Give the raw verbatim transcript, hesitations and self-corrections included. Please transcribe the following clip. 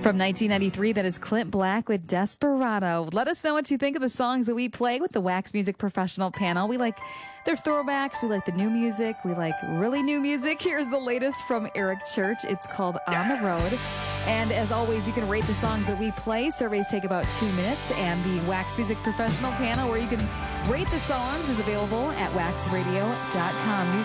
From nineteen ninety-three, that is Clint Black with Desperado. Let us know what you think of the songs that we play with the Wax Music Professional panel. We like their throwbacks. We like the new music. We like really new music. Here's the latest from Eric Church. It's called On the Road. And as always, you can rate the songs that we play. Surveys take about two minutes. And the Wax Music Professional panel, where you can rate the songs, is available at wax radio dot com.